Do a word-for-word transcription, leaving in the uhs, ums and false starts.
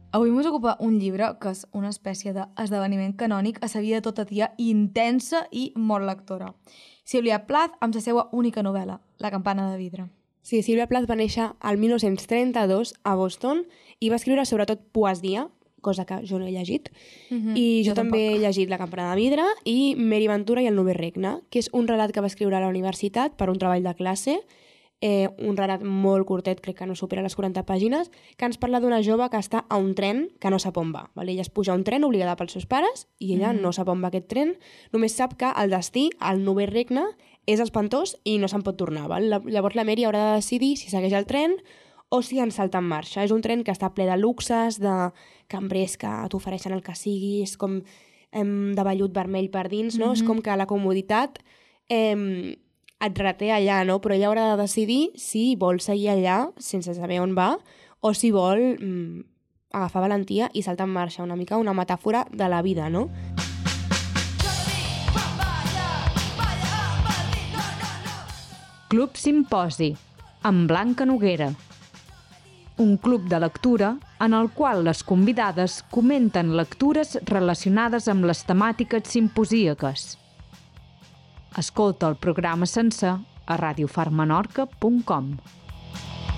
Avui ens ocupa un llibre que és una espècie d'esdeveniment canònic a sa vida tota tia intensa i molt lectora. Sílvia Plath amb la seva única novel·la, La campana de vidre. Sí, Sílvia Plath va néixer al mil nou-cents trenta-dos a Boston i va escriure sobretot poesia, cosa que jo no he llegit, Mm-hmm. i jo, Jo també tampoc. he llegit La campana de vidre i Mary Ventura i el Novè Regne, que és un relat que va escriure a la universitat per un treball de classe, eh, un relat molt curtet, crec que no supera les quaranta pàgines, que ens parla d'una jove que està a un tren que no sap on va. Vale? Ella es puja a un tren obligada pels seus pares i ella Mhm. no sap on va aquest tren, només sap que el destí, el Novè Regne, és espantós i no se'n pot tornar. Val? La- Llavors la Mary haurà de decidir si segueix el tren o si en salta en marxa. És un tren que està ple de luxes, de cambrers que t'ofereixen el que sigui, és com em, de vellut vermell per dins, no? Mhm. És com que la comoditat em, et reté allà, no? Però ella haurà de decidir si vol seguir allà sense saber on va o si vol mm, agafar valentia i saltar en marxa, una mica una metàfora de la vida, no? Club Simposi, amb Blanca Noguera. Un club de lectura en el qual les convidades comenten lectures relacionades amb les temàtiques simposíaques. Escolta el programa sencer a radiofarmenorca punt com.